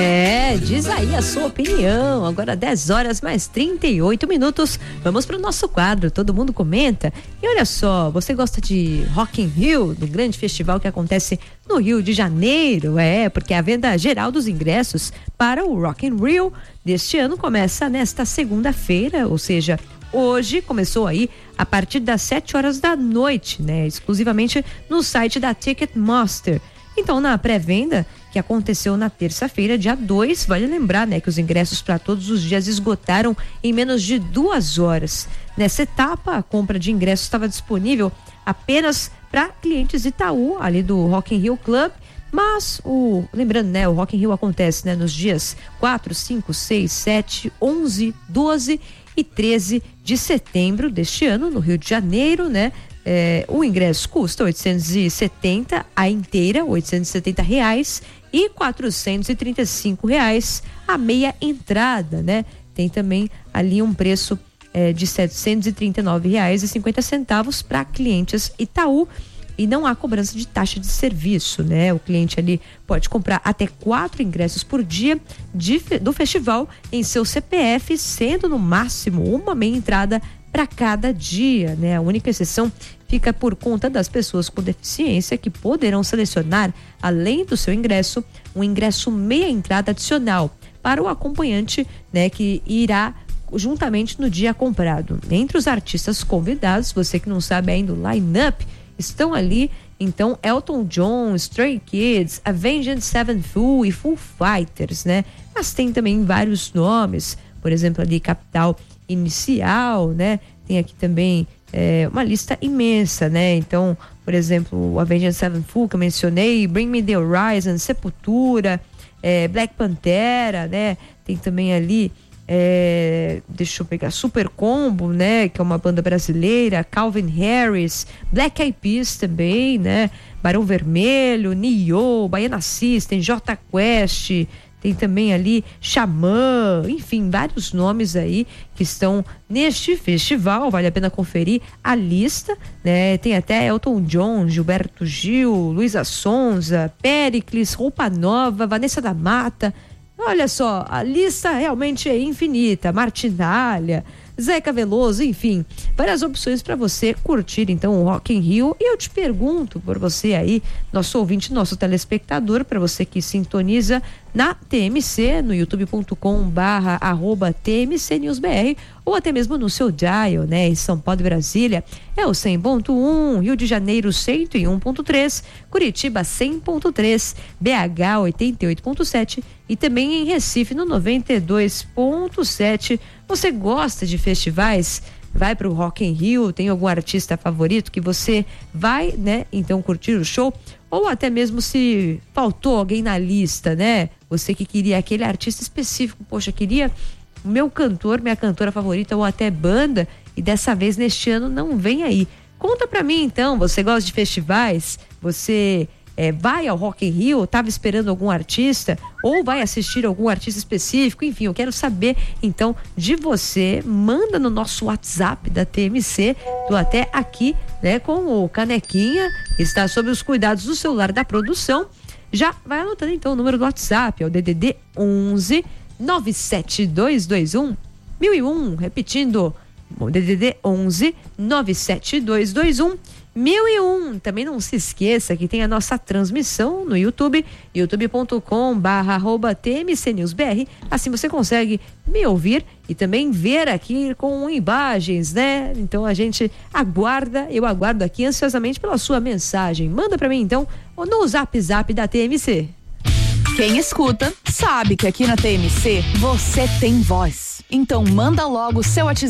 Diz aí a sua opinião. Agora 10 horas mais 38 minutos. Vamos pro nosso quadro, todo mundo comenta. E olha só, você gosta de Rock in Rio, do grande festival que acontece no Rio de Janeiro? Porque a venda geral dos ingressos para o Rock in Rio deste ano começa nesta segunda-feira, ou seja, hoje começou aí a partir das 7 horas da noite, né? Exclusivamente no site da Ticketmaster. Então, na pré-venda que aconteceu na terça-feira, dia 2, vale lembrar, né, que os ingressos para todos os dias esgotaram em menos de 2 horas. Nessa etapa, a compra de ingressos estava disponível apenas para clientes Itaú, ali do Rock in Rio Club, mas lembrando, né, o Rock in Rio acontece, né, nos dias 4, 5, 6, 7, 11, 12 e 13 de setembro deste ano, no Rio de Janeiro, né? O ingresso custa R$870 a inteira, R$870 e R$435 a meia entrada, né? Tem também ali um preço de R$739,50 para clientes Itaú. E não há cobrança de taxa de serviço, né? O cliente ali pode comprar até 4 ingressos por dia do festival em seu CPF, sendo no máximo uma meia entrada para cada dia, né? A única exceção fica por conta das pessoas com deficiência, que poderão selecionar, além do seu ingresso, um ingresso meia entrada adicional para o acompanhante, né? Que irá juntamente no dia comprado. Entre os artistas convidados, você que não sabe ainda o line-up, estão ali, então, Elton John, Stray Kids, Avenged Sevenfold e Foo Fighters, né? Mas tem também vários nomes, por exemplo, ali Capital Inicial, né? Tem aqui também uma lista imensa, né? Então, por exemplo, o Avenged Sevenfold que eu mencionei, Bring Me The Horizon, Sepultura, Black Pantera, né? Tem também ali deixa eu pegar Super Combo, né, que é uma banda brasileira, Calvin Harris, Black Eyed Peas também, né, Barão Vermelho, Nio, Baiana System, Jota Quest, tem também ali Xamã, enfim, vários nomes aí que estão neste festival. Vale a pena conferir a lista, né? Tem até Elton John, Gilberto Gil, Luísa Sonza, Péricles, Roupa Nova, Vanessa da Mata. Olha só, a lista realmente é infinita. Martinália, Zeca Veloso, enfim, várias opções para você curtir então o Rock in Rio. E eu te pergunto por você aí, nosso ouvinte, nosso telespectador, para você que sintoniza na TMC, no youtube.com/TMCNewsBR, ou até mesmo no seu dial, né? Em São Paulo e Brasília é o 100.1, Rio de Janeiro 101.3, Curitiba 100.3, BH 88.7 e também em Recife no 92.7. Você gosta de festivais? Vai pro Rock in Rio? Tem algum artista favorito que você vai, né? Então curtir o show? Ou até mesmo se faltou alguém na lista, né? Você que queria aquele artista específico, poxa, queria o meu cantor, minha cantora favorita ou até banda, e dessa vez neste ano não vem aí. Conta pra mim então, você gosta de festivais? Você vai ao Rock in Rio? Tava esperando algum artista? Ou vai assistir algum artista específico? Enfim, eu quero saber então de você. Manda no nosso WhatsApp da TMC. Tô até aqui, né, com o Canequinha, está sob os cuidados do celular da produção. Já vai anotando então o número do WhatsApp, é o DDD 11 97221 1001, repetindo, DDD 11 97221 1001. Também não se esqueça que tem a nossa transmissão no YouTube, youtube.com/TMCNewsBR. Assim você consegue me ouvir e também ver aqui com imagens, né? Então a gente aguarda, eu aguardo aqui ansiosamente pela sua mensagem. Manda pra mim então no Zap da TMC. Quem escuta sabe que aqui na TMC você tem voz. Então manda logo o seu WhatsApp